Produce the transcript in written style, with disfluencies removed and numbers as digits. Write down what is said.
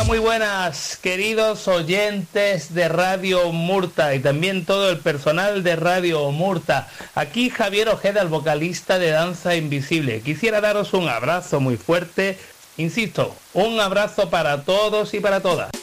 Hola, muy buenas, queridos oyentes de Radio Murta y también todo el personal de Radio Murta. Aquí Javier Ojeda, el vocalista de Danza Invisible. Quisiera daros un abrazo muy fuerte, insisto, un abrazo para todos y para todas.